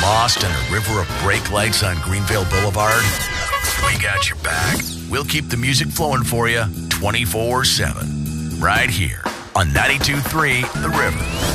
lost in a river of brake lights on Greenvale Boulevard? We got your back. We'll keep the music flowing for you 24/7. Right here on 92.3 The River.